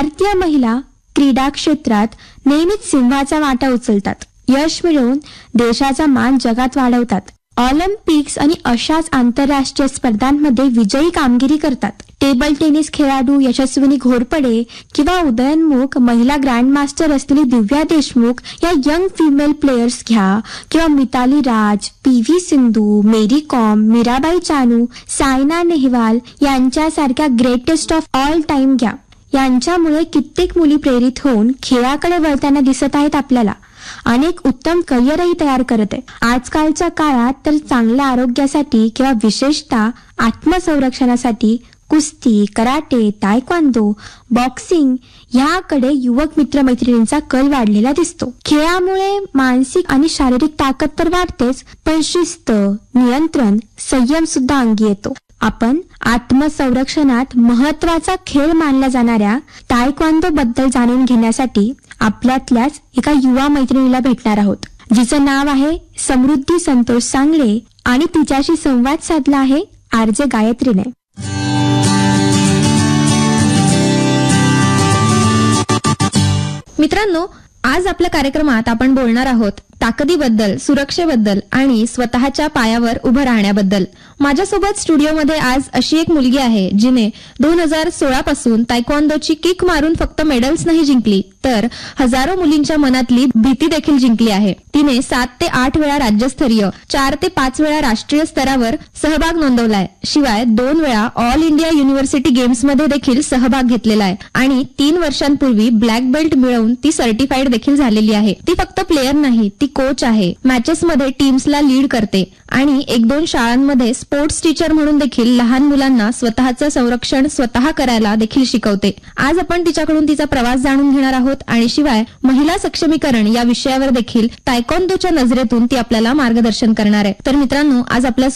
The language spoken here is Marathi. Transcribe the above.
भारतीय महिला क्रीडा क्षेत्रात नेहमीच सिंहाचा वाटा उचलतात. यश मिळवून देशाचा मान जगात वाढवतात. ऑलिम्पिक्स आणि अशाच आंतरराष्ट्रीय स्पर्धांमध्ये विजयी कामगिरी करतात. टेबल टेनिस खेळाडू यशस्विनी घोरपडे किंवा उदयोन्मुख महिला ग्रँडमास्टर असलेली दिव्या देशमुख या यंग फिमेल प्लेयर्स घ्या, किंवा मिताली राज, PV सिंधू, मेरी कॉम, मीराबाई चानू, सायना नेहवाल यांच्यासारख्या ग्रेटेस्ट ऑफ ऑल टाइम घ्या. यांच्यामुळे कित्येक मुली प्रेरित होऊन खेळाकडे वळताना दिसत आहेत आपल्याला. अनेक उत्तम करिअरही तयार करत आहे. आजकालच्या काळात तर चांगल्या आरोग्यासाठी किंवा विशेषतः आत्मसंरक्षणासाठी कुस्ती, कराटे, तायक्वांदो, बॉक्सिंग याकडे युवक मित्रमैत्रिणींचा कल वाढलेला दिसतो. खेळामुळे मानसिक आणि शारीरिक ताकद तर वाढतेच, पण शिस्त, नियंत्रण, संयम सुद्धा अंगी येतो. आपण आत्मसंरक्षणात महत्वाचा खेळ मानल्या जाणाऱ्या तायक्वांदो बद्दल जाणून घेण्यासाठी आपल्यातल्याच एका युवा मैत्रिणीला भेटणार आहोत, जिचं नाव आहे समृद्धी संतोष सांगले, आणि तिच्याशी संवाद साधला आहे RJ गायत्रीने. मित्रांनो, आज आपल्या कार्यक्रमात आपण बोलणार आहोत ताकदीबद्दल, सुरक्षेबद्दल आणि स्वतःच्या पायावर उभं राहण्याबद्दल. माझ्यासोबत स्टुडिओमध्ये आज अशी एक मुलगी आहे जिने 2016 पासून तायक्वांदोची किक मारून फक्त मेडल्स नाही जिंकली, तर हजारो मुलींच्या मनातली भीती देखील जिंकली आहे. तिने 7 ते 8 वेळा राज्यस्तरीय, 4 ते 5 वेळा राष्ट्रीय स्तरावर सहभाग नोंदवलाय. शिवाय 2 वेळा ऑल इंडिया युनिव्हर्सिटी गेम्समध्ये देखील सहभाग घेतलेला आहे आणि 3 वर्षांपूर्वी ब्लॅक बेल्ट मिळवून ती सर्टिफाईड देखील झालेली आहे. ती फक्त प्लेयर नाही, ती कोच आहे. मॅचेसमध्ये टीम्सला लीड करते आणि 1-2 शाळांमध्ये स्पोर्ट्स टीचर म्हणून देखील लहान मुलांना स्वतःचं संरक्षण स्वतः करायला देखील शिकवते. आज आपण तिच्याकडून तिचा प्रवास जाणून घेणार आहोत आणि शिवाय महिला सक्षमीकरण या विषयावर देखील तायक्वांदोच्या नजरेतून ती आपल्याला मार्गदर्शन करणार आहे. तर मित्रांनो, आज आपल्या